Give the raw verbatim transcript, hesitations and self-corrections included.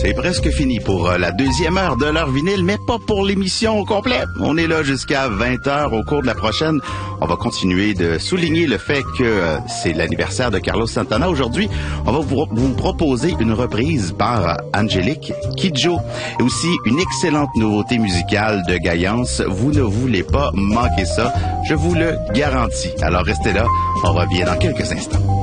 C'est presque fini pour la deuxième heure de l'heure vinyle, mais pas pour l'émission au complet. On est là jusqu'à vingt heures. Au cours de la prochaine, on va continuer de souligner le fait que euh, c'est l'anniversaire de Carlos Santana. Aujourd'hui, on va vous, vous proposer une reprise par Angélique Kidjo et aussi une excellente nouveauté musicale de Gaillance. Vous ne voulez pas manquer ça, je vous le garantis. Alors restez là, on revient dans quelques instants.